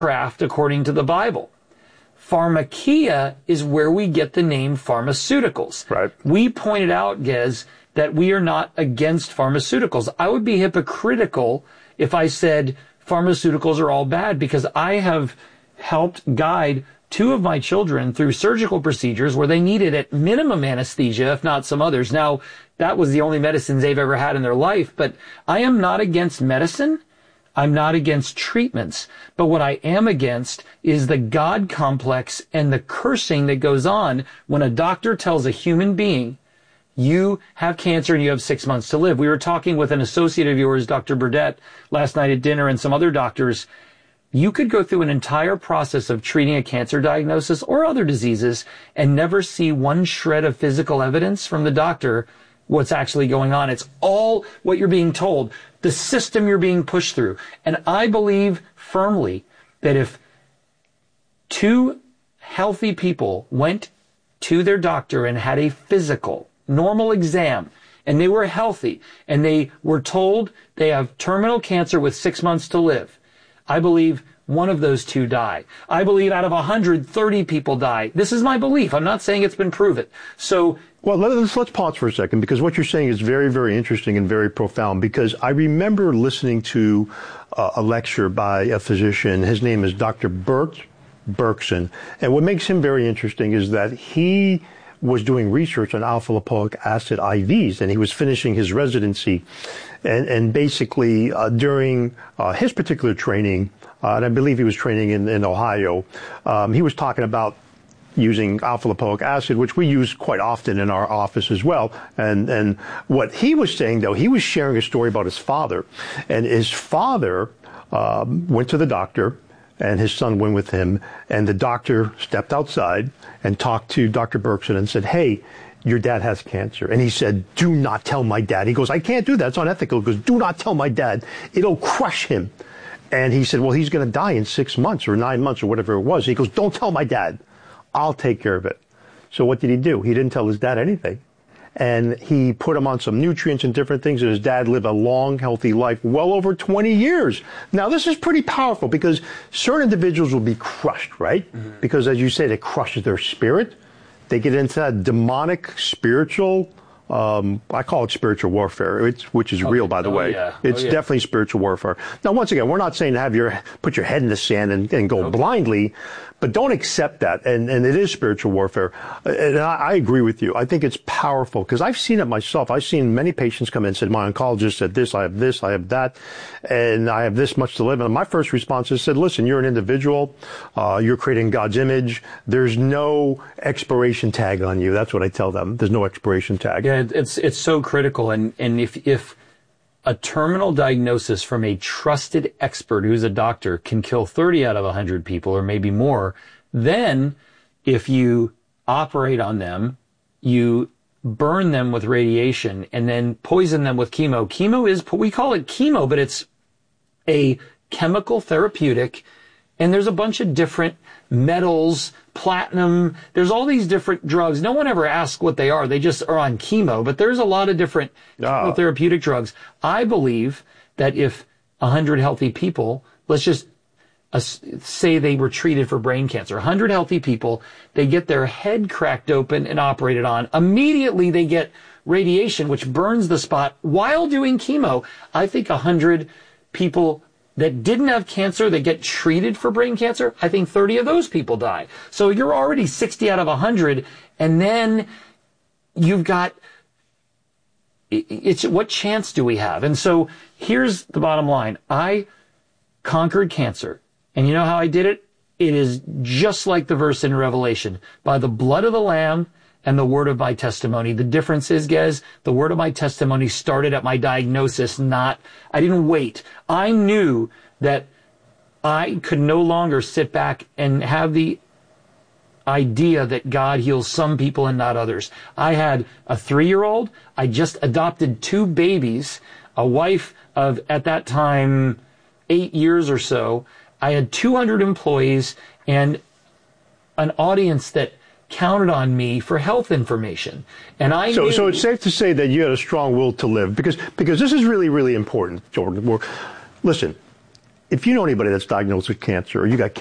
craft according to the Bible. Pharmakia is where we get the name pharmaceuticals. Right. We pointed out, Gez, that we are not against pharmaceuticals. I would be hypocritical if I said pharmaceuticals are all bad, because I have helped guide 2 of my children through surgical procedures where they needed at minimum anesthesia, if not some others. Now, that was the only medicines they've ever had in their life, but I am not against medicine. I'm not against treatments, but what I am against is the God complex and the cursing that goes on when a doctor tells a human being, you have cancer and you have 6 months to live. We were talking with an associate of yours, Dr. Burdett, last night at dinner, and some other doctors. You could go through an entire process of treating a cancer diagnosis or other diseases and never see one shred of physical evidence from the doctor what's actually going on. It's all what you're being told, the system you're being pushed through. And I believe firmly that if 2 healthy people went to their doctor and had a physical, normal exam, and they were healthy, and they were told they have terminal cancer with 6 months to live, I believe one of those 2 die. I believe out of 130 people die. This is my belief. I'm not saying it's been proven. So, well, let's pause for a second, because what you're saying is very, very interesting and very profound, because I remember listening to a lecture by a physician. His name is Dr. Bert Berkson. And what makes him very interesting is that he was doing research on alpha lipoic acid IVs, and he was finishing his residency. And basically, during his particular training, and I believe he was training in Ohio, he was talking about using alpha lipoic acid, which we use quite often in our office as well. And what he was saying, though, he was sharing a story about his father. And his father went to the doctor, and his son went with him. And the doctor stepped outside and talked to Dr. Berkson and said, hey, your dad has cancer. And he said, do not tell my dad. He goes, I can't do that. It's unethical. He goes, do not tell my dad. It'll crush him. And he said, well, he's going to die in 6 months or 9 months or whatever it was. He goes, don't tell my dad. I'll take care of it. So what did he do? He didn't tell his dad anything. And he put him on some nutrients and different things, and his dad lived a long, healthy life, well over 20 years. Now, this is pretty powerful, because certain individuals will be crushed, right? Mm-hmm. Because, as you said, it crushes their spirit. They get into that demonic, spiritual, I call it spiritual warfare, which is real, by the way. Yeah. It's definitely spiritual warfare. Now, once again, we're not saying to put your head in the sand and go blindly, but don't accept that. And it is spiritual warfare. And I agree with you. I think it's powerful, because I've seen it myself. I've seen many patients come in and said, my oncologist said this, I have that, and I have this much to live. And my first response is, listen, you're an individual. You're creating God's image. There's no expiration tag on you. That's what I tell them. There's no expiration tag. Yeah, it's so critical. And if a terminal diagnosis from a trusted expert who's a doctor can kill 30 out of 100 people, or maybe more, then if you operate on them, you burn them with radiation and then poison them with chemo. Chemo is, we call it chemo, but it's a chemical therapeutic, and there's a bunch of different metals, platinum, there's all these different drugs. No one ever asks what they are. They just are on chemo, but there's a lot of different therapeutic drugs. I believe that if 100 healthy people, let's just say they were treated for brain cancer, 100 healthy people, they get their head cracked open and operated on. Immediately they get radiation, which burns the spot while doing chemo. I think 100 people that didn't have cancer, that get treated for brain cancer, I think 30 of those people die. So you're already 60 out of 100, and then you've got, what chance do we have? And so here's the bottom line. I conquered cancer. And you know how I did it? It is just like the verse in Revelation. By the blood of the Lamb and the word of my testimony. The difference is, Gez, the word of my testimony started at my diagnosis, I didn't wait. I knew that I could no longer sit back and have the idea that God heals some people and not others. I had a 3-year-old. I just adopted 2 babies, a wife of, at that time, 8 years or so. I had 200 employees and an audience that counted on me for health information. And I knew, so it's safe to say that you had a strong will to live, because this is really, really important, Jordan. Listen, if you know anybody that's diagnosed with cancer or you got